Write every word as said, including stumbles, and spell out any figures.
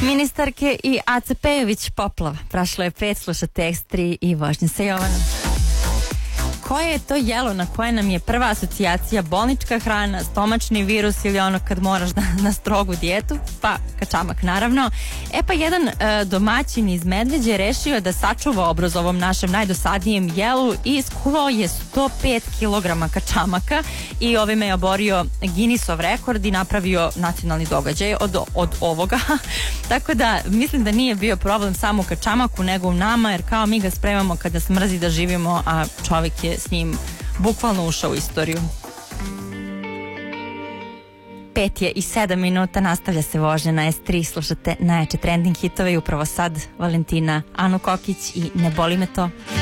Ministarke i Aca Pejović poplava. Prošlo je pet, slušate Eks tri i vožnje sa Jovanom. Koje je to jelo na koje nam je prva asocijacija bolnička hrana, stomačni virus ili ono kad moraš da, na strogu dijetu? Pa, kačamak naravno. E pa jedan e, domaćin iz Medveđe rešio da sačuva obraz ovom našem najdosadnijem jelu i skuvao je sto pet kilograma kačamaka i ovime je oborio Guinnessov rekord i napravio nacionalni događaj od, od ovoga. Tako da mislim da nije bio problem samo u kačamaku nego u nama, jer kao mi ga spremamo kada smrzi da živimo, a čovjek je s njim bukvalno ušao u istoriju. Pet je i sedam minuta, nastavlja se vožnja na Es tri, slušate najjače trending hitove i upravo sad Valentina, Anu Kokić i Ne boli me to.